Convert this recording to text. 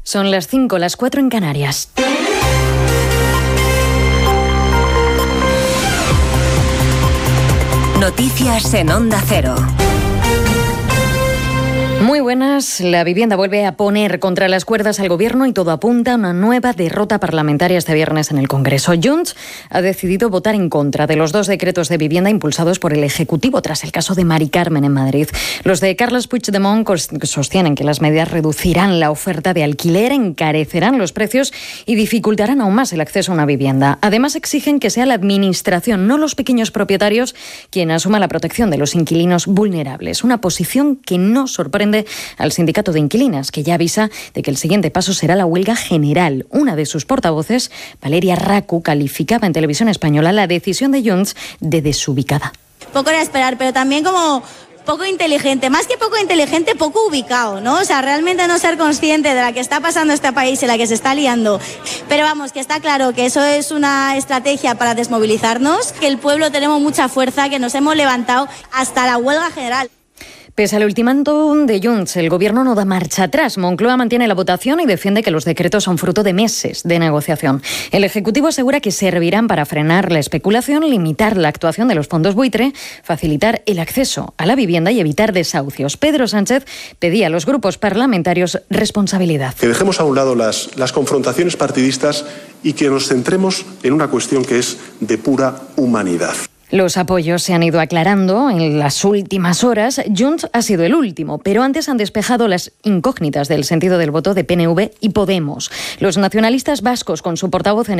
Son las 5, las 4 en Canarias. Noticias en Onda Cero. Muy buenas. La vivienda vuelve a poner contra las cuerdas al Gobierno y todo apunta a una nueva derrota parlamentaria este viernes en el Congreso. Junts ha decidido votar en contra de los 2 decretos de vivienda impulsados por el Ejecutivo tras el caso de Mari Carmen en Madrid. Los de Carles Puigdemont sostienen que las medidas reducirán la oferta de alquiler, encarecerán los precios y dificultarán aún más el acceso a una vivienda. Además, exigen que sea la Administración, no los pequeños propietarios, quien asuma la protección de los inquilinos vulnerables. Una posición que no sorprende al sindicato de inquilinas, que ya avisa de que el siguiente paso será la huelga general. Una de sus portavoces, Valeria Racu, calificaba en Televisión Española la decisión de Junts de desubicada. Poco era esperar, pero también como poco inteligente, más que poco inteligente, poco ubicado, ¿no? O sea, realmente no ser consciente de la que está pasando este país y la que se está liando. Pero vamos, que está claro que eso es una estrategia para desmovilizarnos, que el pueblo tenemos mucha fuerza, que nos hemos levantado hasta la huelga general. Pese al ultimátum de Junts, el Gobierno no da marcha atrás. Moncloa mantiene la votación y defiende que los decretos son fruto de meses de negociación. El Ejecutivo asegura que servirán para frenar la especulación, limitar la actuación de los fondos buitre, facilitar el acceso a la vivienda y evitar desahucios. Pedro Sánchez pedía a los grupos parlamentarios responsabilidad. Que dejemos a un lado las confrontaciones partidistas y que nos centremos en una cuestión que es de pura humanidad. Los apoyos se han ido aclarando en las últimas horas. Junts ha sido el último, pero antes han despejado las incógnitas del sentido del voto de PNV y Podemos. Los nacionalistas vascos, con su portavoz en